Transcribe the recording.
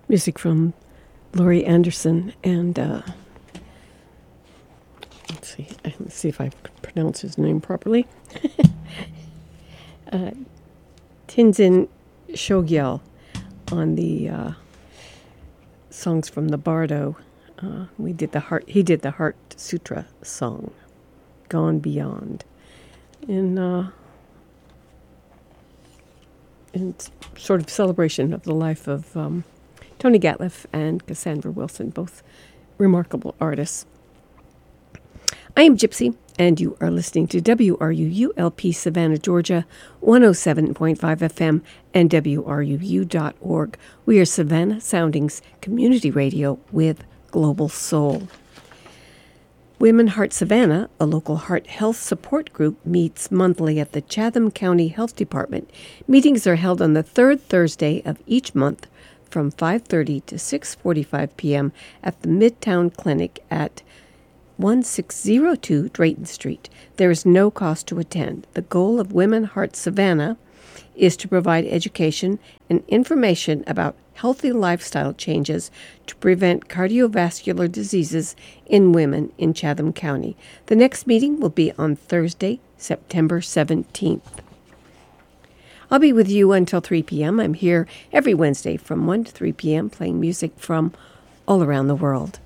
Music from Laurie Anderson and let's see if I pronounce his name properly. Tenzin Chogyal on the songs from the Bardo. He did the Heart Sutra song, Gone Beyond, in sort of celebration of the life of Tony Gatliff and Cassandra Wilson, both remarkable artists. I am Gypsy, and you are listening to WRUU-LP Savannah, Georgia, 107.5 FM, and WRUU.org. We are Savannah Soundings Community Radio with Global Soul. Women Heart Savannah, a local heart health support group, meets monthly at the Chatham County Health Department. Meetings are held on the third Thursday of each month from 5:30 to 6:45 p.m. at the Midtown Clinic at 1602 Drayton Street. There is no cost to attend. The goal of Women Heart Savannah is to provide education and information about healthy lifestyle changes to prevent cardiovascular diseases in women in Chatham County. The next meeting will be on Thursday, September 17th. I'll be with you until 3 p.m. I'm here every Wednesday from 1 to 3 p.m. playing music from all around the world.